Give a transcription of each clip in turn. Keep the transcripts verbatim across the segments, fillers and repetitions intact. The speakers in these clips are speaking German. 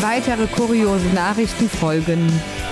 Weitere kuriose Nachrichten folgen.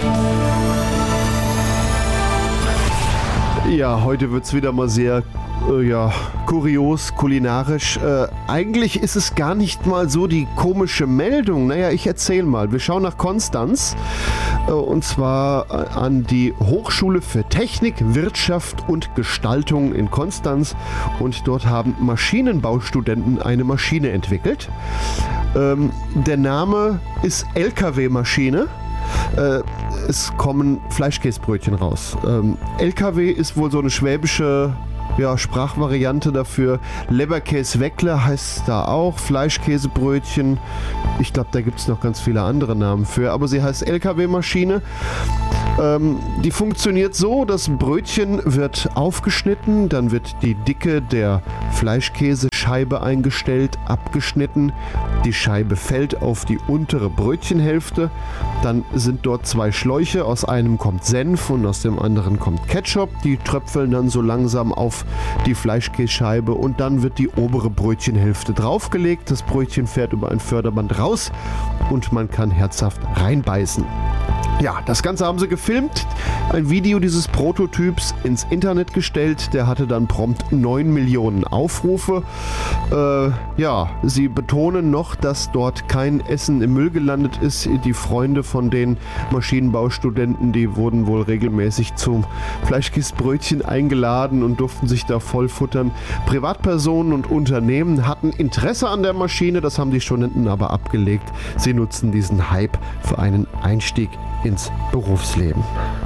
Ja, heute wird es wieder mal sehr äh, ja, kurios, kulinarisch. Äh, eigentlich ist es gar nicht mal so die komische Meldung. Naja, ich erzähle mal. Wir schauen nach Konstanz äh, und zwar äh, an die Hochschule für Technik, Wirtschaft und Gestaltung in Konstanz. Und dort haben Maschinenbaustudenten eine Maschine entwickelt. Ähm, der Name ist L K W-Maschine. Äh, es kommen Fleischkäsebrötchen raus. Ähm, L K W ist wohl so eine schwäbische ja, Sprachvariante dafür. Leberkäse-Weckle heißt da auch. Fleischkäsebrötchen. Ich glaube, da gibt es noch ganz viele andere Namen für. Aber sie heißt L K W-Maschine. Ähm, die funktioniert so, das Brötchen wird aufgeschnitten, dann wird die Dicke der Fleischkäsescheibe eingestellt, abgeschnitten. Die Scheibe fällt auf die untere Brötchenhälfte. Dann sind dort zwei Schläuche. Aus einem kommt Senf und aus dem anderen kommt Ketchup. Die tröpfeln dann so langsam auf die Fleischkässcheibe und dann wird die obere Brötchenhälfte draufgelegt. Das Brötchen fährt über ein Förderband raus und man kann herzhaft reinbeißen. Ja, das Ganze haben sie gefilmt, ein Video dieses Prototyps ins Internet gestellt, der hatte dann prompt neun Millionen Aufrufe. Äh, ja, sie betonen noch, dass dort kein Essen im Müll gelandet ist. Die Freunde von den Maschinenbaustudenten, die wurden wohl regelmäßig zum Fleischkäsebrötchen eingeladen und durften sich da voll futtern. Privatpersonen und Unternehmen hatten Interesse an der Maschine, das haben die Studenten aber abgelegt. Sie nutzen diesen Hype für einen Einstieg ins Berufsleben.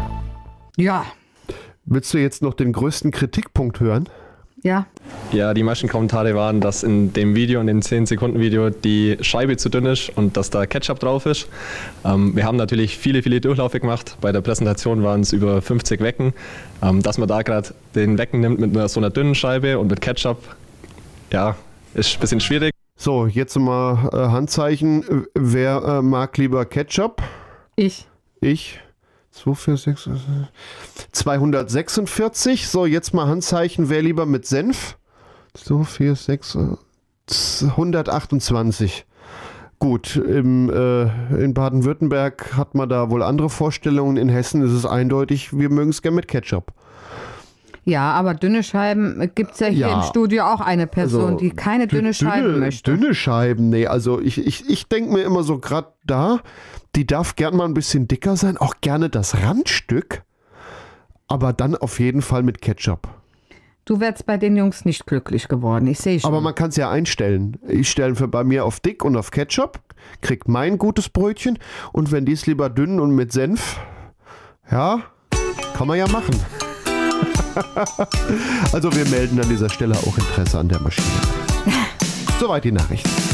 Ja. Willst du jetzt noch den größten Kritikpunkt hören? Ja. Ja, die meisten Kommentare waren, dass in dem Video, in dem zehn Sekunden Video, die Scheibe zu dünn ist und dass da Ketchup drauf ist. Ähm, wir haben natürlich viele, viele Durchlaufe gemacht. Bei der Präsentation waren es über fünfzig Wecken. Ähm, dass man da gerade den Wecken nimmt mit einer, so einer dünnen Scheibe und mit Ketchup, ja, ist ein bisschen schwierig. So, jetzt mal äh, Handzeichen. Wer äh, mag lieber Ketchup? Ich. Ich. zwei, vier, sechs, zweihundertsechsundvierzig. So, jetzt mal Handzeichen. Wer lieber mit Senf? zwei, vier, sechs, hundertachtundzwanzig. Gut, im, äh, in Baden-Württemberg hat man da wohl andere Vorstellungen. In Hessen ist es eindeutig, wir mögen es gerne mit Ketchup. Ja, aber dünne Scheiben gibt es ja hier Ja. im Studio auch eine Person, Also, die keine dünne, dünne Scheiben möchte. Dünne Scheiben, nee, also ich, ich, ich denke mir immer so, gerade da, die darf gern mal ein bisschen dicker sein, auch gerne das Randstück, aber dann auf jeden Fall mit Ketchup. Du wärst bei den Jungs nicht glücklich geworden, ich sehe schon. Aber man kann es ja einstellen. Ich stelle für bei mir auf dick und auf Ketchup, kriegt mein gutes Brötchen und wenn die es lieber dünn und mit Senf, ja, kann man ja machen. Also wir melden an dieser Stelle auch Interesse an der Maschine. Soweit die Nachricht.